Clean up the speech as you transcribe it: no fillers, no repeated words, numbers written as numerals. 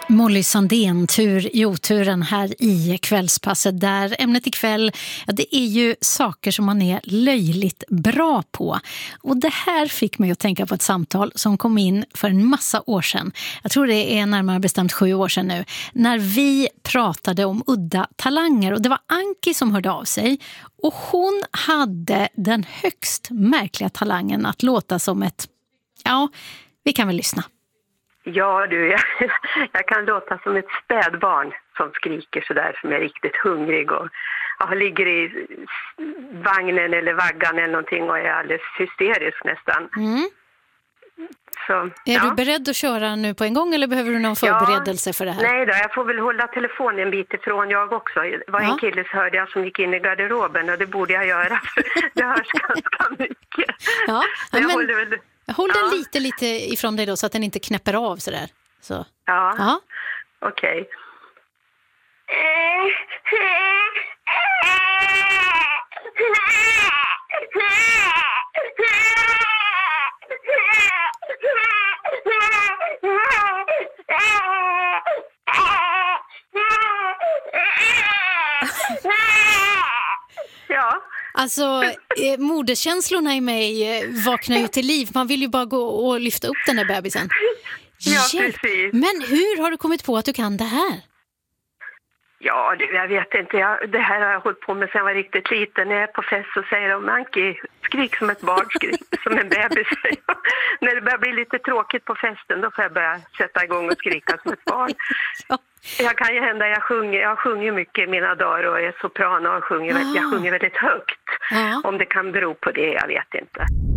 Molly Sandén, tur i oturen här i kvällspasset, där ämnet ikväll, det är ju saker som man är löjligt bra på. Och det här fick mig att tänka på ett samtal som kom in för en massa år sedan. Jag tror det är närmare bestämt 7 år sedan nu. När vi pratade om udda talanger, och det var Anki som hörde av sig. Och hon hade den högst märkliga talangen att låta som ett... Ja, vi kan väl lyssna. Ja du, jag kan låta som ett spädbarn som skriker sådär, som är riktigt hungrig och ligger i vagnen eller vaggan eller någonting och är alldeles hysterisk nästan. Mm. Så, är du beredd att köra nu på en gång eller behöver du någon förberedelse för det här? Nej då, jag får väl hålla telefonen en bit ifrån jag också. Det var en kille hörde jag som gick in i garderoben och det borde jag göra för det hörs ganska mycket. Ja, men men... håller väl... Håll den lite ifrån dig då så att den inte knäpper av sådär. Så. Ja. Okej. Ja. Alltså, moderskänslorna i mig vaknar ju till liv. Man vill ju bara gå och lyfta upp den där bebisen. Ja, precis. Men hur har du kommit på att du kan det här? Ja, jag vet inte. Det här har jag hållit på med sedan jag var riktigt liten. När jag är på fest så säger de, Anki, skrik som ett barn, skrik som en bebis. När det börjar bli lite tråkigt på festen, då får jag börja sätta igång och skrika som ett barn. Ja. Jag kan ju hända, jag sjunger mycket i mina dagar och är sopran och jag sjunger väldigt högt. Ja. Om det kan bero på det, jag vet inte.